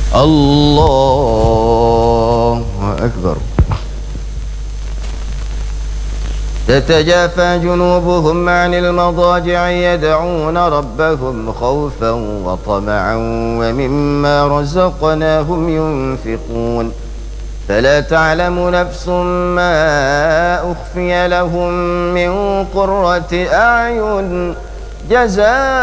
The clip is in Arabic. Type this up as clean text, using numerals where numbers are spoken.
الله أكبر. تتجافى جنوبهم عن المضاجع يدعون ربهم خوفا وطمعا ومما رزقناهم ينفقون فلا تعلم نفس ما أخفي لهم من قرة أعين جزاء